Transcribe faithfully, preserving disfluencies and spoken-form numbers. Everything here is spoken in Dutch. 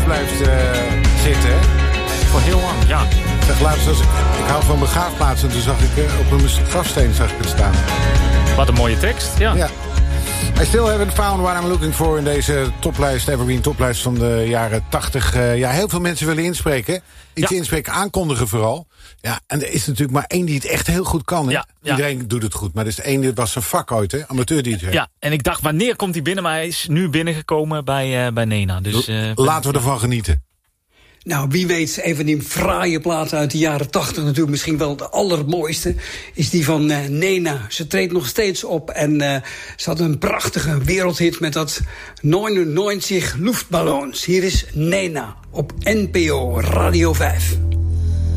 blijft uh, zitten, hè? Voor heel lang, ja. Zeg, laatst als ik, ik hou van begraafplaatsen, toen zag ik uh, op mijn grafsteen zag ik het staan. Wat een mooie tekst, ja. ja. I still haven't found what I'm looking for in deze toplijst, Evergreen toplijst van de jaren tachtig. Uh, ja, heel veel mensen willen inspreken. Iets ja. inspreken, aankondigen vooral. Ja, en er is natuurlijk maar één die het echt heel goed kan. Hè? Ja, ja. Iedereen doet het goed, maar er is één, dit was zijn vak ooit, hè? Amateur-D J. Ja, en ik dacht, wanneer komt hij binnen? Maar hij is nu binnengekomen bij, uh, bij Nena. Dus, uh, Laten we ervan genieten. Nou, wie weet, een van die fraaie platen uit de jaren tachtig... natuurlijk misschien wel de allermooiste, is die van uh, Nena. Ze treedt nog steeds op en uh, ze had een prachtige wereldhit... met dat negenennegentig Luftballons. Hier is Nena op N P O Radio vijf.